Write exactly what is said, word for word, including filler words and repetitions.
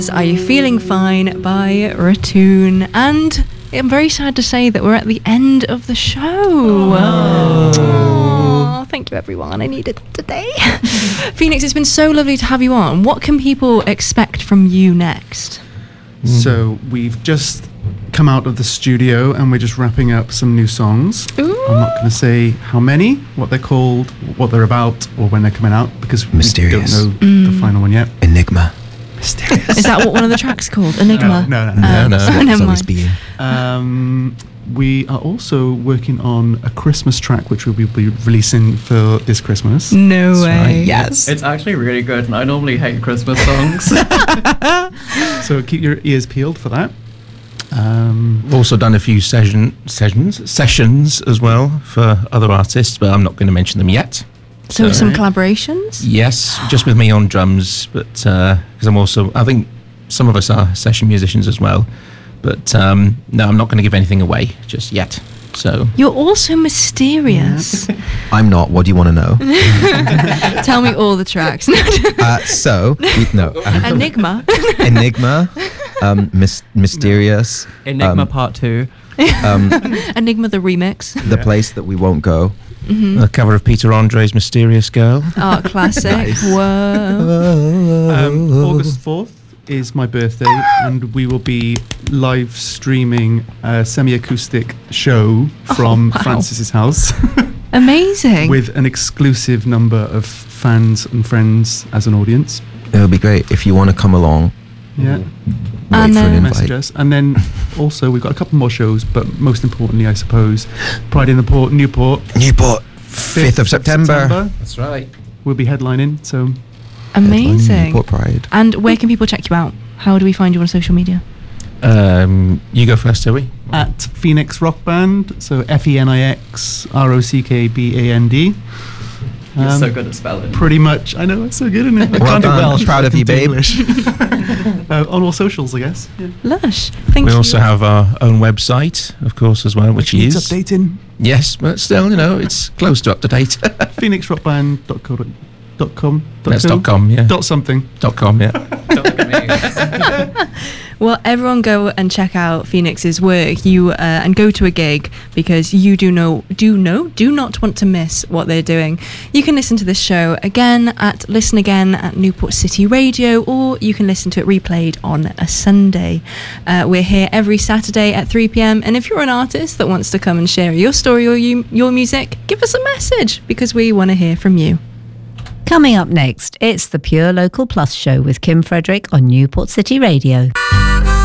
Are You Feeling Fine by Ratoon. And I'm very sad to say that we're at the end of the show. Oh. Oh, thank you, everyone. I needed it today. Phoenix, it's been so lovely to have you on. What can people expect from you next? So we've just come out of the studio and we're just wrapping up some new songs. Ooh. I'm not going to say how many, what they're called, what they're about, or when they're coming out, because Mysterious. we don't know Mm. the final one yet. Enigma. Mysterious. Is that what one of the tracks called? Enigma? No, no, no. Uh, no, no. so never always mind. being. Um, we are also working on a Christmas track, which we'll be releasing for this Christmas. No That's way. right. Yes. It's actually really good, and I normally hate Christmas songs. So keep your ears peeled for that. Um, Also done a few session sessions sessions as well for other artists, but I'm not going to mention them yet. So So- some collaborations? Yes, just with me on drums, but because I'm also, I think some of us are session musicians as well. But um, no, I'm not going to give anything away just yet. So You're also mysterious. I'm not. What do you want to know? Tell me all the tracks. uh, so, we- no. uh, Enigma. Enigma, um, mis- Mysterious, Enigma um, Part Two. um, Enigma the remix. The Place That We Won't Go. a cover of Peter Andre's "Mysterious Girl." Art classic. Nice. Whoa. um, August fourth is my birthday, and we will be live streaming a semi-acoustic show from wow. Francis's house Amazing. with an exclusive number of fans and friends as an audience. It'll be great if you want to come along. Yeah. Wait And for an then- invite. Message us. And then also we've got a couple more shows, but most importantly, I suppose, Pride in the Port, Newport, Newport, fifth of September. That's right. we'll be headlining. So Amazing. Newport Pride. And where can people check you out? How do we find you on social media? Um, you go first, Toby. at Phoenix Rock Band, so F E N I X R O C K B A N D. You're Um, so good at spelling. Pretty much. I know, it's so good, isn't it? I Well can't do done. Welsh. Proud but I of can you, do babe. English. uh, on all socials, I guess. Yeah. Lush. Thank We you. also have our own website, of course, as well, which needs is updating. yes, but still, you know, it's close to up to date. phoenix rock band dot co dot com. That's co? dot com, yeah. Dot something. Dot com, yeah. Don't look at me. Well, everyone go and check out Phoenix's work. You uh, and go to a gig, because you do know, do know, do not want to miss what they're doing. You can listen to this show again at Listen Again at Newport City Radio, or you can listen to it replayed on a Sunday. Uh, we're here every Saturday at three p.m. And if you're an artist that wants to come and share your story or you, your music, give us a message, because we want to hear from you. Coming up next, it's the Pure Local Plus show with Kim Frederick on Newport City Radio.